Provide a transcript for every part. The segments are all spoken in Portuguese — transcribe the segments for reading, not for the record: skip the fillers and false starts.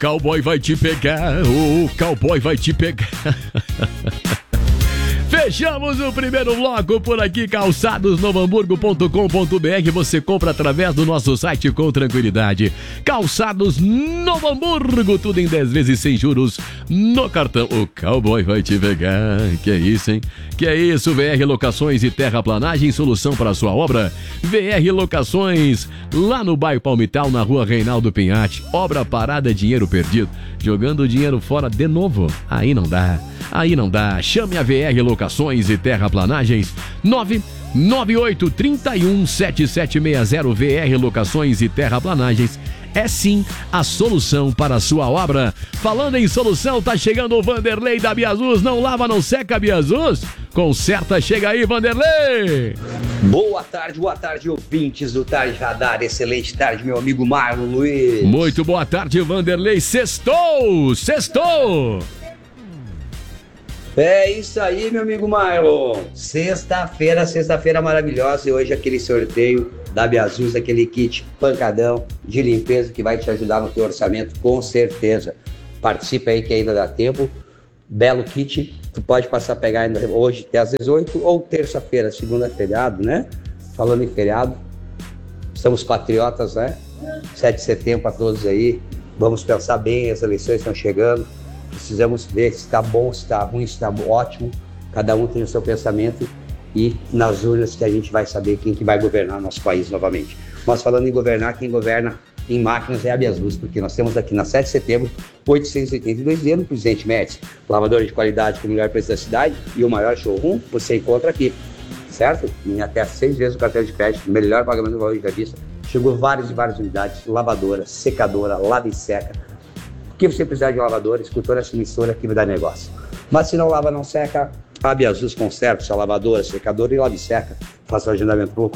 cowboy vai te pegar, o cowboy vai te pegar. Fechamos o primeiro bloco por aqui, calçadosnovohamburgo.com.br. Você compra através do nosso site com tranquilidade. Calçados Novo Hamburgo, tudo em 10 vezes sem juros no cartão. O cowboy vai te pegar. Que é isso, hein? Que é isso, VR Locações e Terraplanagem, solução para a sua obra. VR Locações, lá no bairro Palmital, na rua Reinaldo Pinhatti. Obra parada, dinheiro perdido. Jogando o dinheiro fora de novo. Aí não dá. Aí não dá. Chame a VR Locações e Terraplanagens 998317760. VR Locações e Terraplanagens é sim a solução para a sua obra. Falando em solução, tá chegando o Vanderlei da Biazus. Não lava, não seca, Biazus? Conserta, chega aí, Vanderlei! Boa tarde, ouvintes do Tarde Radar. Excelente tarde, meu amigo Marlon Luiz. Muito boa tarde, Vanderlei. Sextou! É isso aí, meu amigo Marlon. Sexta-feira maravilhosa. E hoje aquele sorteio da Biazus, aquele kit pancadão de limpeza que vai te ajudar no teu orçamento, com certeza. Participa aí que ainda dá tempo. Belo kit. Tu pode passar a pegar ainda hoje até às 18 ou terça-feira, segunda feriado, né? Falando em feriado, estamos patriotas, né? 7 de setembro para todos aí. Vamos pensar bem, as eleições estão chegando. Precisamos ver se está bom, se está ruim, se está ótimo. Cada um tem o seu pensamento e nas urnas que a gente vai saber quem que vai governar nosso país novamente. Mas falando em governar, quem governa em máquinas é a Biazus, porque nós temos aqui na 7 de setembro 882D no Presidente Médici. Lavadora de qualidade com o melhor preço da cidade e o maior showroom você encontra aqui, certo? Em até 6 vezes o cartão de crédito, melhor pagamento do valor de revista. Chegou várias unidades, lavadora, secadora, lava e seca. O que você precisar de lavadora, escutou essa emissora que vai dar negócio. Mas se não lava, não seca, a Biazus conserva sua lavadora, secadora e lava e seca. Faça o agendamento pelo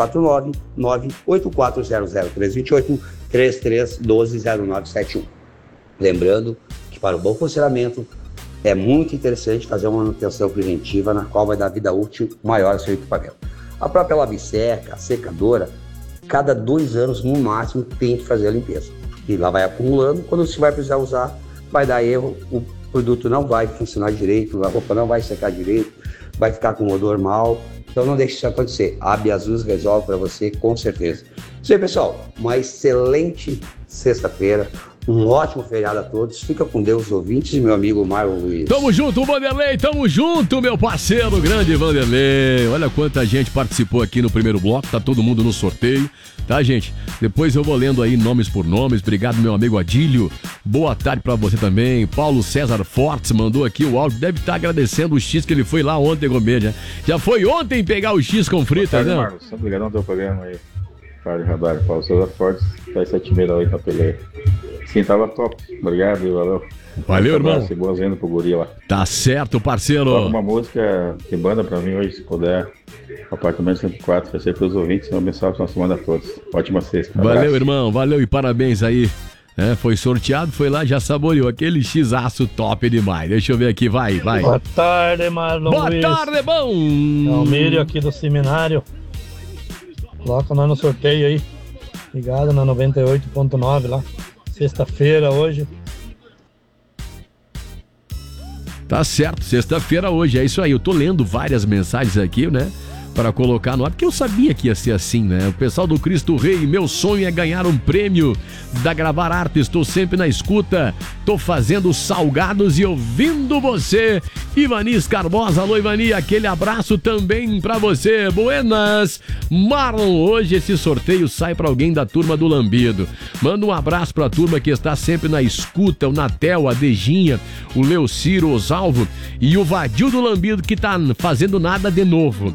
499-8400-328-3312-0971. Lembrando que para o bom funcionamento é muito interessante fazer uma manutenção preventiva na qual vai dar vida útil maior ao seu equipamento. A própria lava e seca, a secadora, cada 2 anos no máximo tem que fazer a limpeza. E lá vai acumulando, quando você vai precisar usar, vai dar erro, o produto não vai funcionar direito, a roupa não vai secar direito, vai ficar com odor mal. Então não deixe isso acontecer. A Biazus resolve para você, com certeza. Isso aí, pessoal. Uma excelente sexta-feira. Um ótimo feriado a todos. Fica com Deus, ouvintes, e meu amigo Marlon Luiz. Tamo junto, Vanderlei. Tamo junto, meu parceiro, grande Vanderlei. Olha quanta gente participou aqui no primeiro bloco. Tá todo mundo no sorteio, tá, gente? Depois eu vou lendo aí nomes por nomes. Obrigado, meu amigo Adílio. Boa tarde pra você também. Paulo César Fortes mandou aqui o áudio. Deve estar agradecendo o X que ele foi lá ontem comer. Já foi ontem pegar o X com frita, né? Marcos, obrigado no teu programa aí. Tarde Radar. Paulo César Fortes, tá 7h30 da 8 na peleia. Sim, tava top. Obrigado, valeu. Valeu, irmão. Boas-vindas pro guri lá. Tá certo, parceiro. Toca uma música que banda pra mim hoje, se puder. Apartamento 104, vai ser pros ouvintes. Uma mensagem na semana a todos. Ótima sexta. Valeu, abraço. irmão. Valeu e parabéns aí. Foi sorteado, foi lá, já saboreou. Aquele X-aço top demais. Deixa eu ver aqui, vai. Boa tarde, Marlon Boa Luiz. tarde, bom. Almírio aqui do seminário. Coloca nós no sorteio aí. Ligado na 98.9 lá. Sexta-feira hoje. Tá certo, sexta-feira hoje, é isso aí. Eu tô lendo várias mensagens aqui, né? Para colocar no ar, porque eu sabia que ia ser assim, né? O pessoal do Cristo Rei, meu sonho é ganhar um prêmio da Gravar Arte. Estou sempre na escuta, tô fazendo salgados e ouvindo você. Ivanis Carbosa, alô Ivani, aquele abraço também pra você. Buenas, Marlon, hoje esse sorteio sai pra alguém da turma do Lambido. Manda um abraço pra turma que está sempre na escuta, o Natel, a Dejinha, o Leuciro, o Osalvo e o Vadil do Lambido que tá fazendo nada de novo.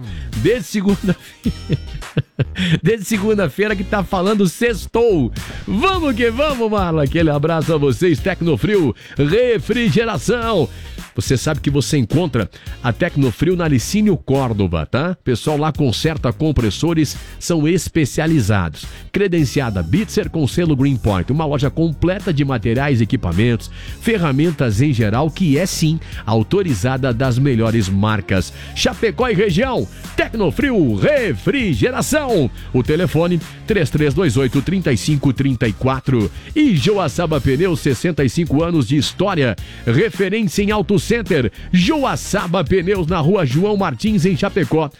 Desde segunda-feira que tá falando sextou. Vamos que vamos, Marla. Aquele abraço a vocês, Tecnofrio Refrigeração. você sabe que você encontra a Tecnofrio na Licínio Córdova, tá? Pessoal lá conserta compressores, são especializados. Credenciada Bitzer com selo Greenpoint, uma loja completa de materiais, equipamentos, ferramentas em geral, que é sim autorizada das melhores marcas. Chapecó e região, Tecnofrio Refrigeração. O telefone 3328-3534. E Joaçaba Pneus, 65 anos de história, referência em Auto Center. Joaçaba Pneus na rua João Martins, em Chapecó,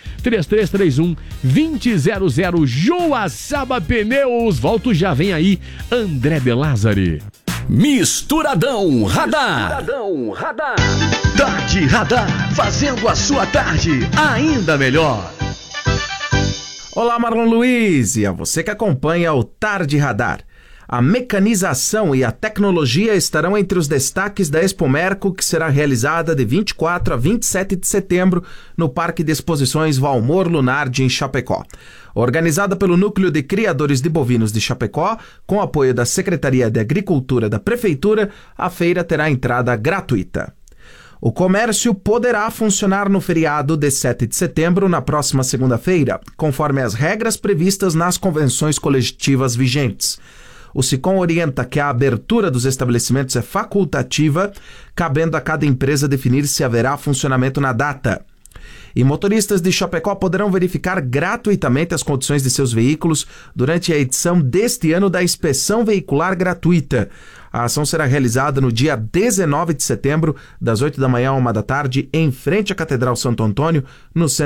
3331-2000. Joaçaba Pneus. Volto já, vem aí André Belázari. Misturadão Radar. Tarde Radar, fazendo a sua tarde ainda melhor. Olá, Marlon Luiz, e a você que acompanha o Tarde Radar. A mecanização e a tecnologia estarão entre os destaques da Expo Merco, que será realizada de 24 a 27 de setembro no Parque de Exposições Valmor Lunardi, em Chapecó. Organizada pelo Núcleo de Criadores de Bovinos de Chapecó, com apoio da Secretaria de Agricultura da Prefeitura, a feira terá entrada gratuita. O comércio poderá funcionar no feriado de 7 de setembro, na próxima segunda-feira, conforme as regras previstas nas convenções coletivas vigentes. O SICOM orienta que a abertura dos estabelecimentos é facultativa, cabendo a cada empresa definir se haverá funcionamento na data. E motoristas de Chapecó poderão verificar gratuitamente as condições de seus veículos durante a edição deste ano da Inspeção Veicular Gratuita. A ação será realizada no dia 19 de setembro, das 8 da manhã a 1 da tarde, em frente à Catedral Santo Antônio, no centro